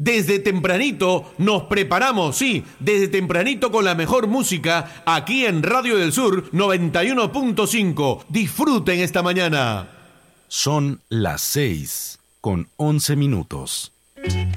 Desde tempranito nos preparamos, sí, desde tempranito con la mejor música aquí en Radio del Sur 91.5. Disfruten esta mañana. Son las 6:11.